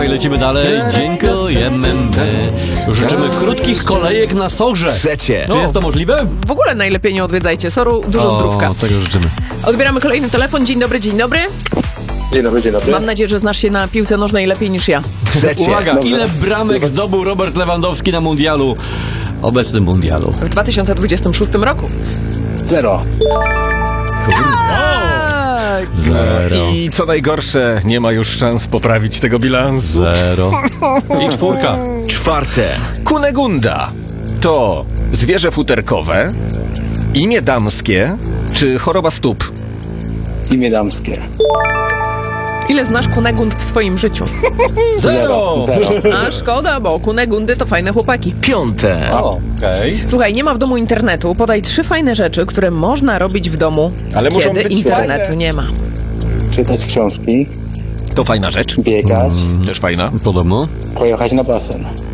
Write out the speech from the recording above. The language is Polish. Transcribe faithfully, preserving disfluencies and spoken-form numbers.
Lecimy dalej. Dziękujemy. Życzymy krótkich kolejek na Sorze. Trzecie. Czy jest to możliwe? W ogóle najlepiej nie odwiedzajcie Soru, dużo O, zdrówka. tego życzymy. Odbieramy kolejny telefon. Dzień dobry, dzień dobry. Dzień dobry, dzień dobry. Mam nadzieję, że znasz się na piłce nożnej lepiej niż ja. Trzecie. Uwaga, Dobrze. ile bramek zdobył Robert Lewandowski na mundialu? Obecnym mundialu. W dwa tysiące dwudziestym szóstym roku. Zero. Tak. Zero. I co najgorsze, nie ma już szans poprawić tego bilansu. Zero. I czwórka. Czwarte. Kunegunda. To zwierzę futerkowe, imię damskie czy choroba stóp? Imię damskie. Ile znasz kunegund w swoim życiu? Zero. Zero. A szkoda, bo kunegundy to fajne chłopaki. Piąte. O, Okej. Słuchaj, nie ma w domu internetu. Podaj trzy fajne rzeczy, które można robić w domu, Ale muszą kiedy być internetu fajne. nie ma. czytać książki, To fajna rzecz. biegać, Też fajna. Podobno. pojechać na basen.